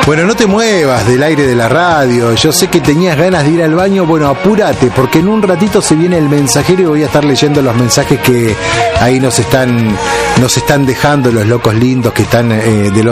Bueno, no te muevas del aire de la radio. Yo sé que tenías ganas de ir al baño. Bueno, apúrate, porque en un ratito se viene el mensajero y voy a estar leyendo los mensajes que ahí nos están dejando los locos lindos que están del